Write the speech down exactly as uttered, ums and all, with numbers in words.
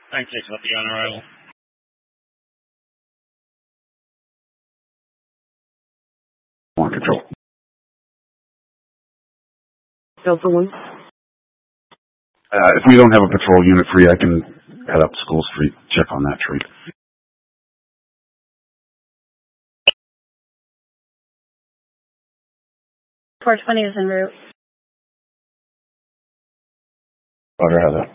Thanks, six, will be on arrival. On control. Delta one. Uh, if we don't have a patrol unit free, I can head up School Street, check on that tree. four twenty is en route. Roger, Heather.